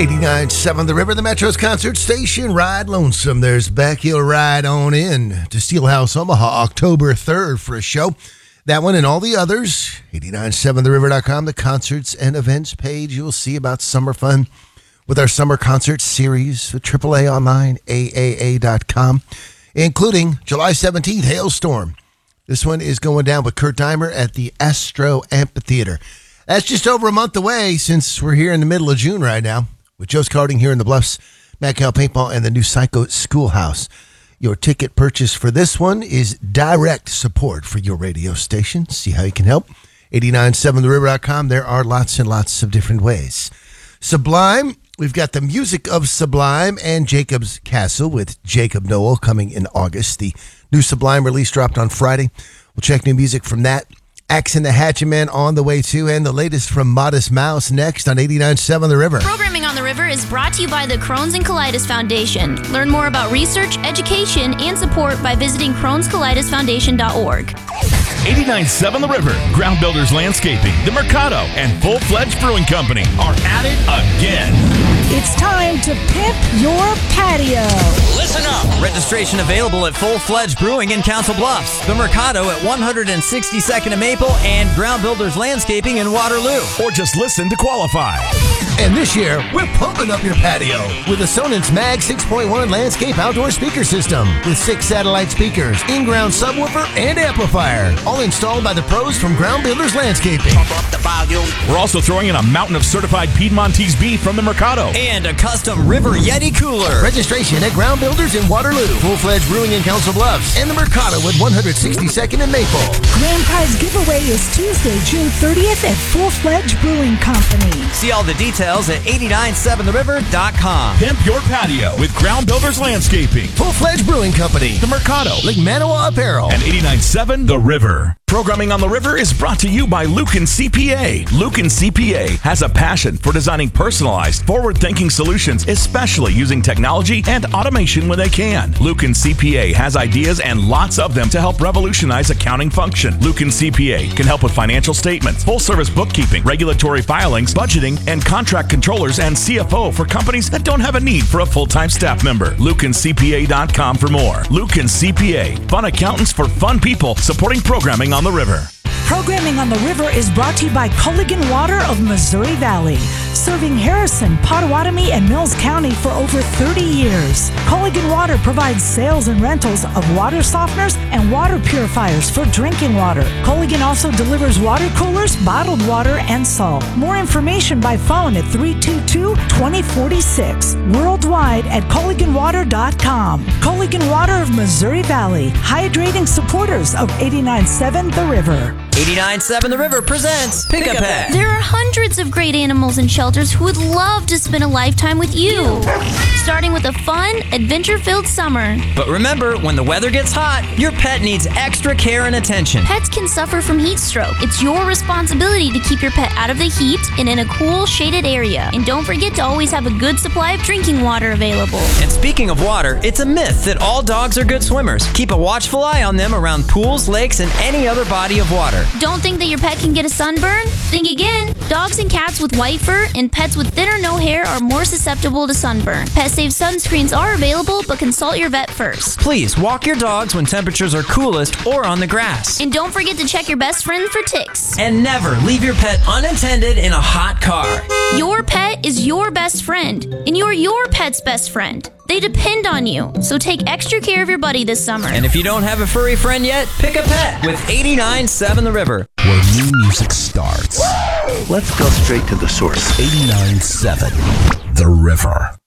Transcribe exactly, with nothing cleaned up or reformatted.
eighty-nine point seven The River, the Metro's concert station. Ride Lonesome. There's Beck. You'll ride on in to Steelhouse, Omaha, October third for a show. That one and all the others, eighty-nine point seven the river dot com, the concerts and events page. You'll see about summer fun with our summer concert series, the triple A online, A A A dot com, including July seventeenth, Hailstorm. This one is going down with Kurt Deimer at the Astro Amphitheater. That's just over a month away since we're here in the middle of June right now with Joe's Karting here in the Bluffs, Matt Cal Paintball, and the new Psycho Schoolhouse. Your ticket purchase for this one is direct support for your radio station. See how you can help. eighty-nine point seven the river dot com. There are lots and lots of different ways. Sublime. We've got the music of Sublime and Jacob's Castle with Jacob Noel coming in August. The new Sublime release dropped on Friday. We'll check new music from that. Axe and the Hatchet Man on the way too, and the latest from Modest Mouse next on eighty-nine point seven The River. Programming on the River is brought to you by the Crohn's and Colitis Foundation. Learn more about research, education, and support by visiting crohns colitis foundation dot org. eighty-nine point seven The River, Ground Builders Landscaping, The Mercado, and Full Fledged Brewing Company are at it again. It's time to pimp your patio. Listen up. Registration available at Full Fledged Brewing in Council Bluffs, The Mercado at one sixty-second and Maple, and Ground Builders Landscaping in Waterloo. Or just listen to qualify. And this year, we're pumping up your patio with a Sonance Mag six point one landscape outdoor speaker system with six satellite speakers, in-ground subwoofer, and amplifier, all installed by the pros from Ground Builders Landscaping. Pump up the volume. We're also throwing in a mountain of certified Piedmontese beef from the Mercado. And a custom River Yeti cooler. Registration at Ground Builders in Waterloo, Full-Fledged Brewing in Council Bluffs, and the Mercado at one sixty-second and Maple. Grand prize giveaway is Tuesday, June thirtieth at Full Fledged Brewing Company. See all the details at eighty-nine point seven the river dot com. Pimp your patio with Ground Builders Landscaping, Full-Fledged Brewing Company, The Mercado, Lake Manawa Apparel, and eighty-nine point seven The River. Programming on the River is brought to you by Lucan C P A. Lucan C P A has a passion for designing personalized, forward-thinking solutions, especially using technology and automation when they can. Lucan C P A has ideas and lots of them to help revolutionize accounting function. Lucan C P A can help with financial statements, full-service bookkeeping, regulatory filings, budgeting, and contract controllers and C F O for companies that don't have a need for a full-time staff member. Lucan C P A dot com for more. Lucan C P A, fun accountants for fun people, supporting programming on the River. Programming on the River is brought to you by Culligan Water of Missouri Valley, serving Harrison, Potawatomi, and Mills County for over thirty years. Culligan Water provides sales and rentals of water softeners and water purifiers for drinking water. Culligan also delivers water coolers, bottled water, and salt. More information by phone at three two two, two oh four six. Worldwide at Culligan Water dot com. Culligan Water of Missouri Valley, hydrating supporters of eighty-nine point seven The River. eighty-nine point seven The River presents Pick a Pet. There are hundreds of great animals and shelters who would love to spend a lifetime with you. Starting with a fun, adventure-filled summer. But remember, when the weather gets hot, your pet needs extra care and attention. Pets can suffer from heat stroke. It's your responsibility to keep your pet out of the heat and in a cool, shaded area. And don't forget to always have a good supply of drinking water available. And speaking of water, it's a myth that all dogs are good swimmers. Keep a watchful eye on them around pools, lakes, and any other body of water. Don't think that your pet can get a sunburn? Think again. Dogs and cats with white fur and pets with thin or no hair are more susceptible to sunburn. Pet-safe sunscreens are available, but consult your vet first. Please walk your dogs when temperatures are coolest or on the grass. And don't forget to check your best friend for ticks. And never leave your pet unattended in a hot car. Your pet is your best friend, and you're your pet's best friend. They depend on you, so take extra care of your buddy this summer. And if you don't have a furry friend yet, pick a pet with eighty-nine point seven The River. Where new music starts. Let's go straight to the source. eighty-nine point seven The River.